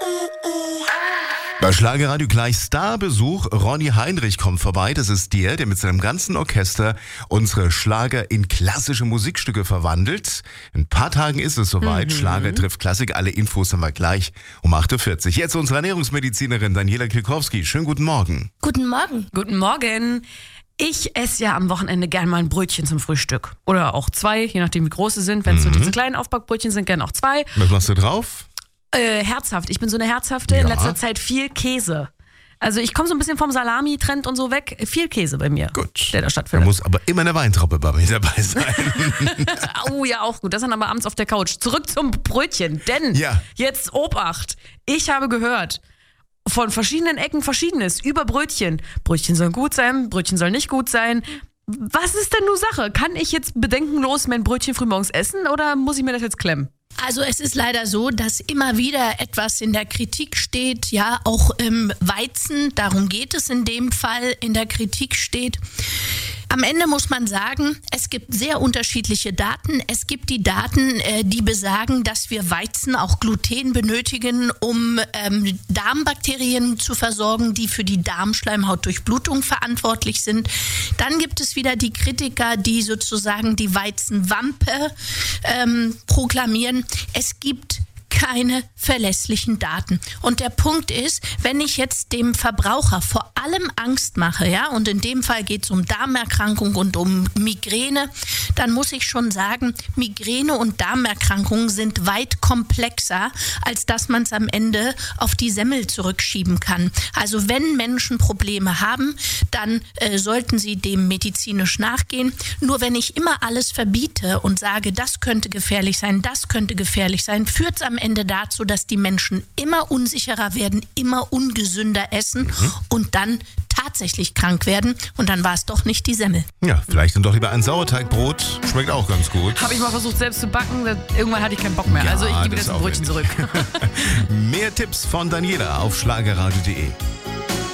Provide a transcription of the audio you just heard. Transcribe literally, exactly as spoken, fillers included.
Bei Schlagerradio gleich Starbesuch. Ronny Heinrich kommt vorbei. Das ist der, der mit seinem ganzen Orchester unsere Schlager in klassische Musikstücke verwandelt. In ein paar Tagen ist es soweit. Mhm. Schlager trifft Klassik. Alle Infos haben wir gleich um acht Uhr vierzig. Jetzt unsere Ernährungsmedizinerin Daniela Kilkowski. Schönen guten Morgen. Guten Morgen. Guten Morgen. Ich esse ja am Wochenende gern mal ein Brötchen zum Frühstück. Oder auch zwei, je nachdem wie groß sie sind. Wenn es mhm. so diese kleinen Aufbackbrötchen sind, gern auch zwei. Was machst du drauf? Äh, herzhaft. Ich bin so eine herzhafte. Ja. In letzter Zeit viel Käse. Also ich komme so ein bisschen vom Salami-Trend und so weg. Viel Käse bei mir. Gut. Der da Da stattfindet. muss aber immer eine Weintraube bei mir dabei sein. Oh ja, auch gut. Das dann aber abends auf der Couch. Zurück zum Brötchen. Denn Ja. jetzt Obacht. Ich habe gehört von verschiedenen Ecken Verschiedenes über Brötchen. Brötchen sollen gut sein, Brötchen sollen nicht gut sein. Was ist denn nun Sache? Kann ich jetzt bedenkenlos mein Brötchen frühmorgens essen oder muss ich mir das jetzt klemmen? Also es ist leider so, dass immer wieder etwas in der Kritik steht, ja, auch im Weizen, darum geht es in dem Fall, in der Kritik steht. Am Ende muss man sagen, es gibt sehr unterschiedliche Daten. Es gibt die Daten, äh, die besagen, dass wir Weizen, auch Gluten benötigen, um ähm, Darmbakterien zu versorgen, die für die Darmschleimhautdurchblutung verantwortlich sind. Dann gibt es wieder die Kritiker, die sozusagen die Weizenwampe ähm, proklamieren. Es gibt keine verlässlichen Daten. Und der Punkt ist, wenn ich jetzt dem Verbraucher vor allem Angst mache, ja, und in dem Fall geht es um Darmerkrankung und um Migräne, dann muss ich schon sagen, Migräne und Darmerkrankungen sind weit komplexer, als dass man es am Ende auf die Semmel zurückschieben kann. Also wenn Menschen Probleme haben, dann äh, sollten sie dem medizinisch nachgehen. Nur wenn ich immer alles verbiete und sage, das könnte gefährlich sein, das könnte gefährlich sein, führt es am Ende dazu, dass die Menschen immer unsicherer werden, immer ungesünder essen mhm. und dann tatsächlich krank werden. Und dann war es doch nicht die Semmel. Ja, vielleicht dann doch lieber ein Sauerteigbrot. Schmeckt auch ganz gut. Habe ich mal versucht selbst zu backen, irgendwann hatte ich keinen Bock mehr. Ja, also ich gebe das das ist Brötchen zurück. Mehr Tipps von Daniela auf schlagerradio punkt de.